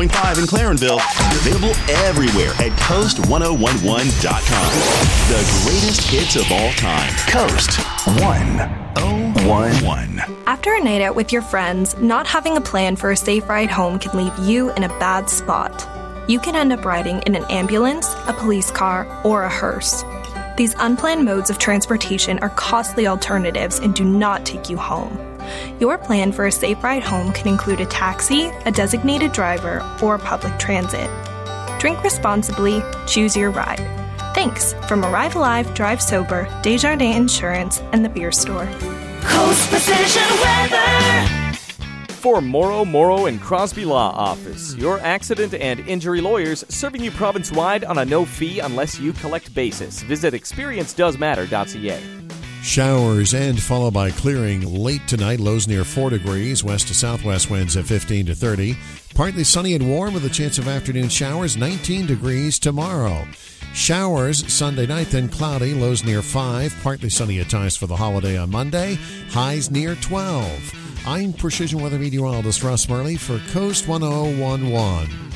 95 in Clarenville, and available everywhere at Coast1011.com. The greatest hits of all time. Coast 1011. After a night out with your friends, not having a plan for a safe ride home can leave you in a bad spot. You can end up riding in an ambulance, a police car, or a hearse. These unplanned modes of transportation are costly alternatives and do not take you home. Your plan for a safe ride home can include a taxi, a designated driver, or public transit. Drink responsibly, choose your ride. Thanks from Arrive Alive, Drive Sober, Desjardins Insurance, and the Beer Store. Coast Precision Weather. For Morrow and Crosby Law Office, your accident and injury lawyers serving you province-wide on a no-fee unless you collect basis. Visit experiencedoesmatter.ca. Showers and followed by clearing late tonight. Lows near 4 degrees. West to southwest winds at 15 to 30. Partly sunny and warm with a chance of afternoon showers. 19 degrees tomorrow. Showers Sunday night, then cloudy. Lows near 5. Partly sunny at times for the holiday on Monday. Highs near 12. I'm Precision Weather Meteorologist Russ Murley for Coast 1011.